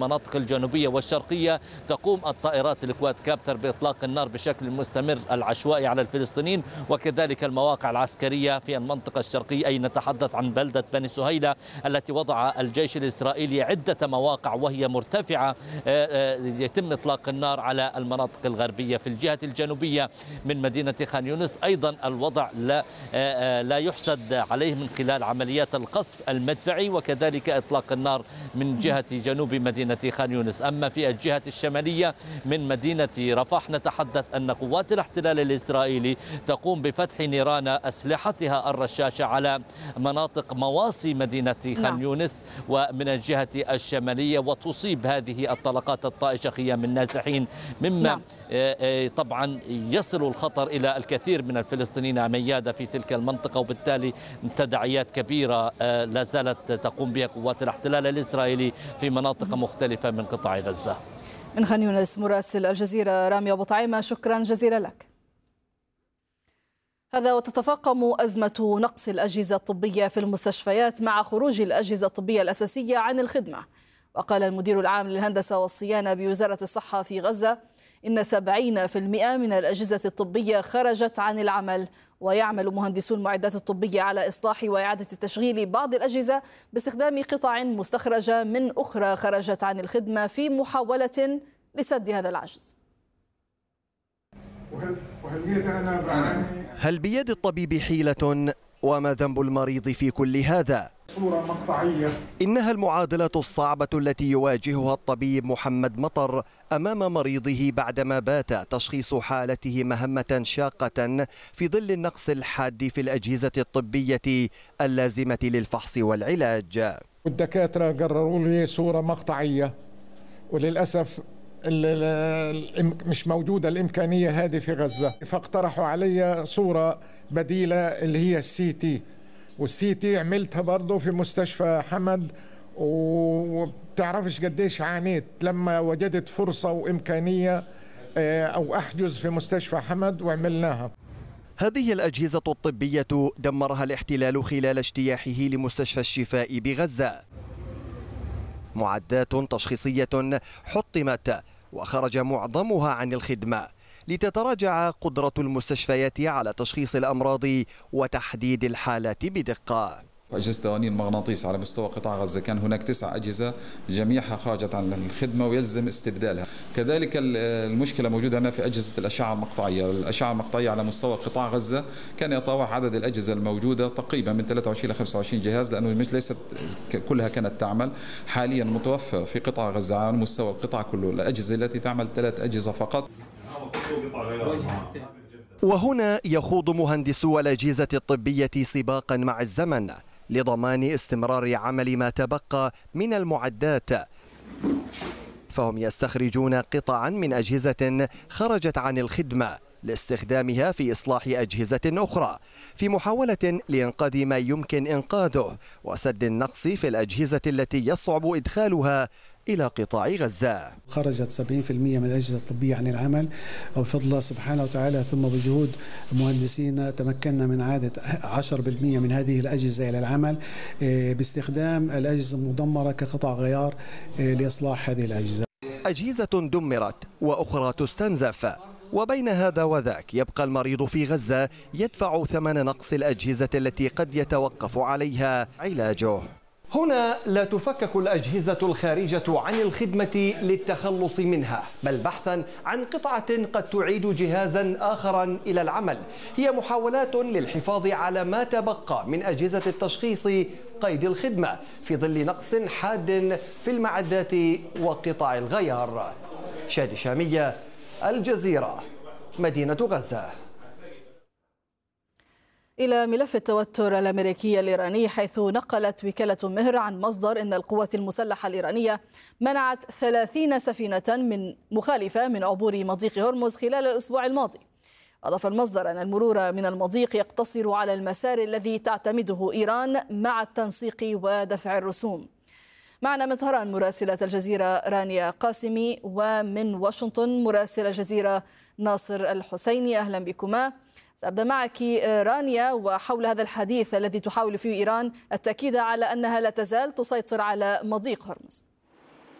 المناطق الجنوبية والشرقية تقوم الطائرات الكوادكابتر بإطلاق النار بشكل مستمر العشوائي على الفلسطينيين، وكذلك المواقع العسكرية في المنطقة الشرقية، أي نتحدث عن بلدة بني سهيلة التي وضع الجيش الإسرائيلي عدة مواقع وهي مرتفعة يتم إطلاق النار على المناطق الغربية. في الجهة الجنوبية من مدينة خان يونس أيضا الوضع لا يحسد عليه من خلال عمليات القصف المدفعي وكذلك إطلاق النار من جهة جنوب مدينة خان يونس. أما في الجهة الشمالية من مدينة رفح نتحدث أن قوات الاحتلال الإسرائيلي تقوم بفتح نيران أسلحتها الرشاشة على مناطق مواصي مدينة خان يونس ومن الجهة الشمالية، وتصيب هذه الطلقات الطائشة خيام النازحين، مما طبعا يصل الخطر إلى الكثير من الفلسطينيين عميادة في تلك المنطقة، وبالتالي تداعيات كبيرة لا زالت تقوم بها قوات الاحتلال الإسرائيلي في مناطق مختلفة من قطاع غزة. من خان يونس مراسل الجزيرة رامي أبو طعيمة، شكرا جزيلا لك. هذا وتتفاقم أزمة نقص الأجهزة الطبية في المستشفيات مع خروج الأجهزة الطبية الأساسية عن الخدمة. وقال المدير العام للهندسة والصيانة بوزارة الصحة في غزة إن 70% من الأجهزة الطبية خرجت عن العمل، ويعمل مهندسو المعدات الطبية على إصلاح وإعادة تشغيل بعض الأجهزة باستخدام قطع مستخرجة من أخرى خرجت عن الخدمة في محاولة لسد هذا العجز. هل بيد الطبيب حيلة؟ وما ذنب المريض في كل هذا؟ صورة مقطعية. إنها المعادلة الصعبة التي يواجهها الطبيب محمد مطر أمام مريضه بعدما بات تشخيص حالته مهمة شاقة في ظل النقص الحاد في الأجهزة الطبية اللازمة للفحص والعلاج. والدكاترة قرروا لي صورة مقطعية، وللأسف مش موجودة الإمكانية هذه في غزة، فاقترحوا علي صورة بديلة اللي هي السي تي، والسي تي عملتها برضه في مستشفى حمد، وبتعرفش قديش عانيت لما وجدت فرصة وإمكانية أو أحجز في مستشفى حمد وعملناها. هذه الأجهزة الطبية دمرها الاحتلال خلال اجتياحه لمستشفى الشفاء بغزة. معدات تشخيصية حطمت وخرج معظمها عن الخدمة لتتراجع قدرة المستشفيات على تشخيص الأمراض وتحديد الحالات بدقة. أجهزة توانين مغناطيس على مستوى قطاع غزة كان هناك 9 أجهزة جميعها خرجت عن الخدمة ويلزم استبدالها. كذلك المشكلة موجودة هنا في أجهزة الأشعة المقطعية. الأشعة المقطعية على مستوى قطاع غزة كان يتراوح عدد الأجهزة الموجودة تقريبا من 23 إلى 25 جهاز، لأنه ليست كلها كانت تعمل. حاليا متوفر في قطاع غزة على مستوى القطاع كله الأجهزة التي تعمل 3 أجهزة فقط. وهنا يخوض مهندسو الأجهزة الطبية سباقا مع الزمن لضمان استمرار عمل ما تبقى من المعدات، فهم يستخرجون قطعا من أجهزة خرجت عن الخدمة لاستخدامها في إصلاح أجهزة أخرى في محاولة لإنقاذ ما يمكن إنقاذه وسد النقص في الأجهزة التي يصعب إدخالها إلى قطاع غزة. خرجت 70% من الأجهزة الطبية عن العمل، وبفضل الله سبحانه وتعالى ثم بجهود مهندسين تمكنا من إعادة 10% من هذه الأجهزة إلى العمل باستخدام الأجهزة المدمرة كقطع غيار لإصلاح هذه الأجهزة. أجهزة دمرت وأخرى تستنزف، وبين هذا وذاك يبقى المريض في غزة يدفع ثمن نقص الأجهزة التي قد يتوقف عليها علاجه. هنا لا تفكك الأجهزة الخارجة عن الخدمة للتخلص منها، بل بحثا عن قطعة قد تعيد جهازا آخرا إلى العمل. هي محاولات للحفاظ على ما تبقى من أجهزة التشخيص قيد الخدمة في ظل نقص حاد في المعدات وقطع الغيار. شادي شامية، الجزيرة، مدينة غزة. إلى ملف التوتر الأمريكي الإيراني، حيث نقلت وكالة مهر عن مصدر أن القوات المسلحة الإيرانية منعت 30 سفينة من مخالفة من عبور مضيق هرمز خلال الأسبوع الماضي. أضاف المصدر أن المرور من المضيق يقتصر على المسار الذي تعتمده إيران مع التنسيق ودفع الرسوم. معنا من طهران مراسلة الجزيرة رانيا قاسمي، ومن واشنطن مراسل الجزيرة ناصر الحسيني. أهلا بكما. سأبدأ معك رانيا وحول هذا الحديث الذي تحاول فيه إيران التأكيد على أنها لا تزال تسيطر على مضيق هرمز.